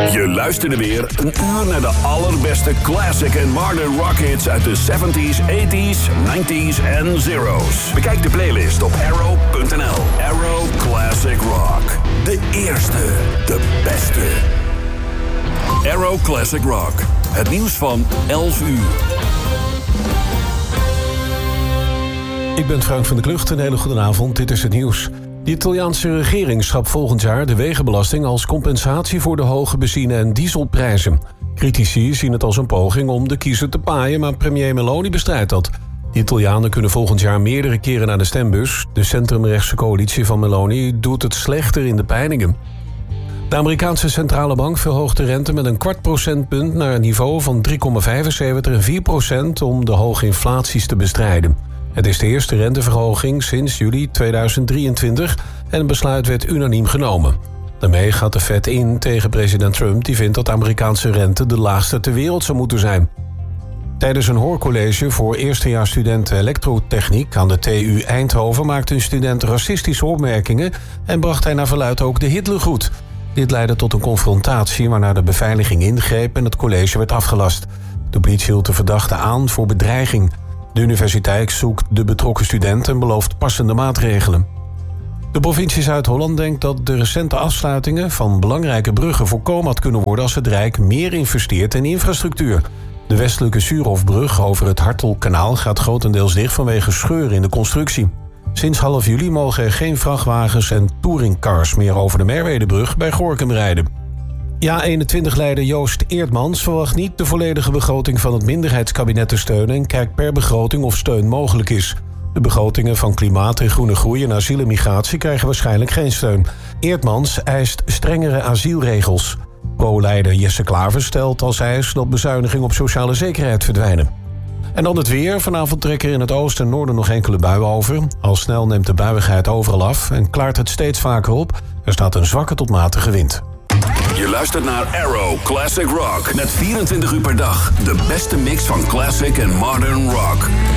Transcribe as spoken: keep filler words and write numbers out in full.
Je luisterde weer een uur naar de allerbeste classic en modern rock hits uit de zeventies, tachtiger, negentiger en zero's. Bekijk de playlist op arrow punt n l. Arrow Classic Rock. De eerste, de beste. Arrow Classic Rock. Het nieuws van elf uur. Ik ben Frank van der Klucht. Een hele goede avond. Dit is het nieuws. De Italiaanse regering schrapt volgend jaar de wegenbelasting als compensatie voor de hoge benzine- en dieselprijzen. Critici zien het als een poging om de kiezer te paaien, maar premier Meloni bestrijdt dat. De Italianen kunnen volgend jaar meerdere keren naar de stembus. De centrumrechtse coalitie van Meloni doet het slechter in de peilingen. De Amerikaanse centrale bank verhoogt de rente met een kwart procentpunt naar een niveau van drie komma vijfenzeventig en vier procent om de hoge inflaties te bestrijden. Het is de eerste renteverhoging sinds juli tweeduizend drieëntwintig en het besluit werd unaniem genomen. Daarmee gaat de Fed in tegen president Trump, die vindt dat de Amerikaanse rente de laagste ter wereld zou moeten zijn. Tijdens een hoorcollege voor eerstejaarsstudenten elektrotechniek aan de T U Eindhoven maakte een student racistische opmerkingen en bracht hij naar verluidt ook de Hitlergroet. Dit leidde tot een confrontatie waarna de beveiliging ingreep en het college werd afgelast. De politie hield de verdachte aan voor bedreiging. De universiteit zoekt de betrokken student en belooft passende maatregelen. De provincie Zuid-Holland denkt dat de recente afsluitingen van belangrijke bruggen voorkomen had kunnen worden als het Rijk meer investeert in infrastructuur. De westelijke Suurhofbrug over het Hartelkanaal gaat grotendeels dicht vanwege scheuren in de constructie. Sinds half juli mogen er geen vrachtwagens en touringcars meer over de Merwedebrug bij Gorinchem rijden. Ja eenentwintig-leider Joost Eerdmans verwacht niet de volledige begroting van het minderheidskabinet te steunen en kijkt per begroting of steun mogelijk is. De begrotingen van klimaat en groene groei en asiel en migratie krijgen waarschijnlijk geen steun. Eerdmans eist strengere asielregels. Pro-leider Jesse Klaver stelt als eis dat bezuinigingen op sociale zekerheid verdwijnen. En dan het weer. Vanavond trekken er in het oosten en noorden nog enkele buien over. Al snel neemt de buiigheid overal af en klaart het steeds vaker op. Er staat een zwakke tot matige wind. Je luistert naar Arrow Classic Rock. Met vierentwintig uur per dag de beste mix van classic en modern rock.